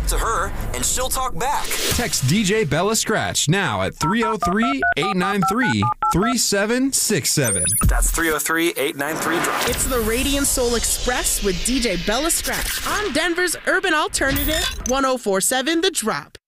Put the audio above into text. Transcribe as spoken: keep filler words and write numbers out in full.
talk to her, and she'll talk back. Text D J Bella Scratch now at three oh three, eight nine three, three seven six seven. That's three oh three, eight nine three, drop. It's the Radiant Soul Express with D J Bella Scratch on Denver's Urban Alternative, one oh four point seven The Drop.